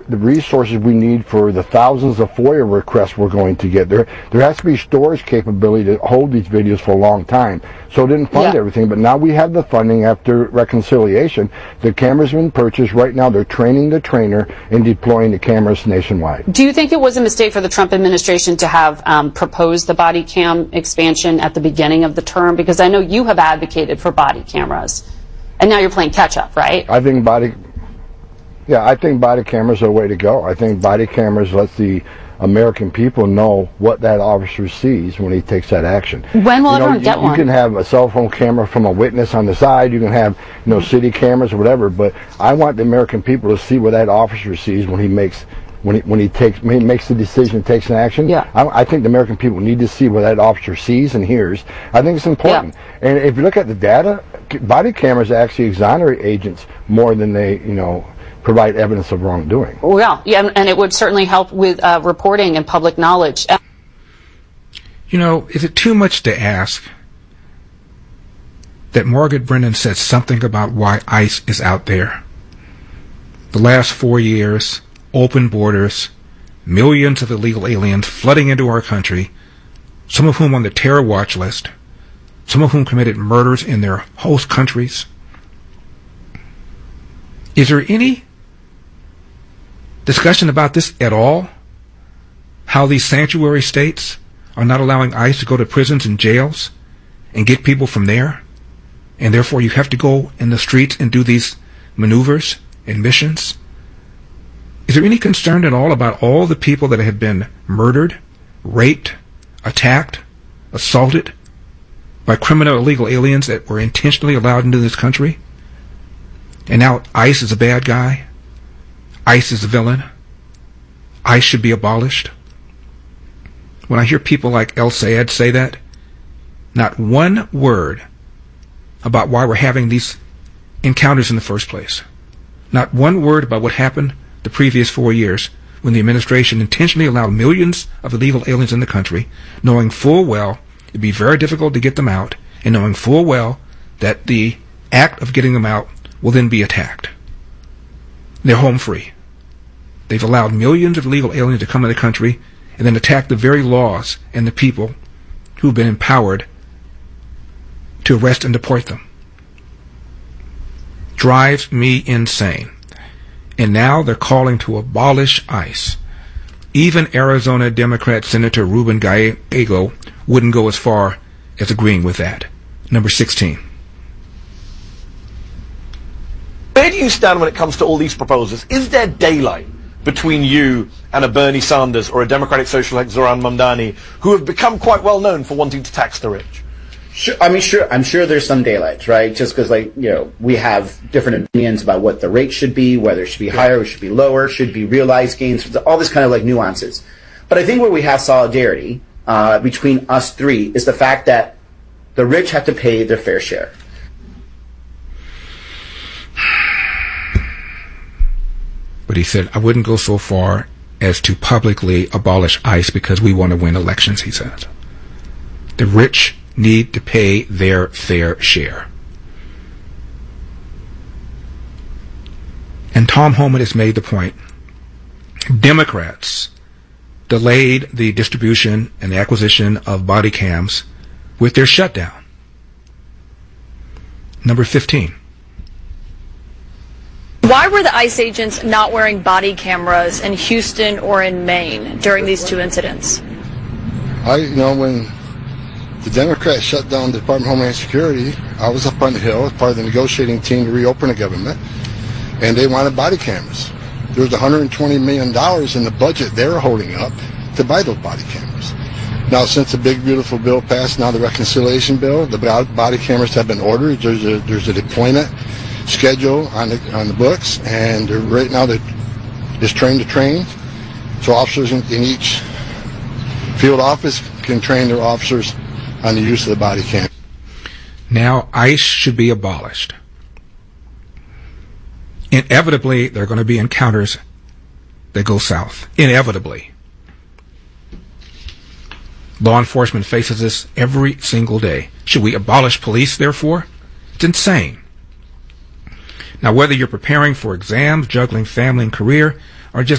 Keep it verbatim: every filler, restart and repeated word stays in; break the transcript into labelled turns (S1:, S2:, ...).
S1: the resources we need for the thousands of FOIA requests we're going to get. There there has to be storage capability to hold these videos for a long time. So it didn't fund yeah. everything, but now we have the funding after reconciliation. The cameras have been purchased. Right now they're training the trainer and deploying the cameras nationwide.
S2: Do you think it was a mistake for the Trump administration to have um, proposed the body cam expansion at the beginning of the term? Because I know you have advocated for body cameras, and now you're playing catch-up, right?
S1: I think body... Yeah, I think body cameras are the way to go. I think body cameras lets the American people know what that officer sees when he takes that action.
S2: When will
S1: you know,
S2: everyone
S1: you,
S2: get one?
S1: You can have a cell phone camera from a witness on the side. You can have, you know, city cameras or whatever. But I want the American people to see what that officer sees when he makes when he when he takes when he makes the decision, takes an action.
S2: Yeah.
S1: I, I think the American people need to see what that officer sees and hears. I think it's important. Yeah. And if you look at the data, body cameras actually exonerate agents more than they, you know, provide evidence of wrongdoing.
S2: Well, yeah, and it would certainly help with uh, reporting and public knowledge.
S3: You know, is it too much to ask that Margaret Brennan said something about why ICE is out there? The last four years, open borders, millions of illegal aliens flooding into our country, some of whom on the terror watch list, some of whom committed murders in their host countries. Is there any discussion about this at all? How these sanctuary states are not allowing ICE to go to prisons and jails and get people from there, and therefore you have to go in the streets and do these maneuvers and missions? Is there any concern at all about all the people that have been murdered, raped, attacked, assaulted by criminal illegal aliens that were intentionally allowed into this country? And now ICE is a bad guy? ICE is a villain? ICE should be abolished? When I hear people like El Sayed say that, not one word about why we're having these encounters in the first place. Not one word about what happened the previous four years when the administration intentionally allowed millions of illegal aliens in the country, knowing full well it'd be very difficult to get them out, and knowing full well that the act of getting them out will then be attacked. They're home free. They've allowed millions of illegal aliens to come in the country and then attack the very laws and the people who've been empowered to arrest and deport them. Drives me insane. And now they're calling to abolish ICE. Even Arizona Democrat Senator Ruben Gallego wouldn't go as far as agreeing with that. Number sixteen.
S4: Where do you stand when it comes to all these proposals? Is there daylight between you and a Bernie Sanders or a Democratic socialist like Zoran Mamdani, who have become quite well known for wanting to tax the rich?
S5: Sure, I mean, sure. I'm sure there's some daylight, right? Just because, like, you know, we have different opinions about what the rate should be, whether it should be higher, it should be lower, should be realized gains, all this kind of like nuances. But I think where we have solidarity uh, between us three is the fact that the rich have to pay their fair share.
S3: But he said, I wouldn't go so far as to publicly abolish ICE because we want to win elections, he says. The rich need to pay their fair share. And Tom Homan has made the point. Democrats delayed the distribution and the acquisition of body cams with their shutdown. Number fifteen.
S6: Why were the ICE agents not wearing body cameras in Houston or in Maine during these two incidents?
S7: I, you know, when the Democrats shut down the Department of Homeland Security, I was up on the Hill as part of the negotiating team to reopen the government, and they wanted body cameras. There was one hundred twenty million dollars in the budget they were holding up to buy those body cameras. Now, since the big, beautiful bill passed, now the reconciliation bill, the body cameras have been ordered. There's a, there's a deployment schedule on the on the books, and right now they're just train to train. So officers in, in each field office can train their officers on the use of the body cam.
S3: Now ICE should be abolished. Inevitably, there are going to be encounters that go south. Inevitably. Law enforcement faces this every single day. Should we abolish police, therefore? It's insane. Now, whether you're preparing for exams, juggling family and career,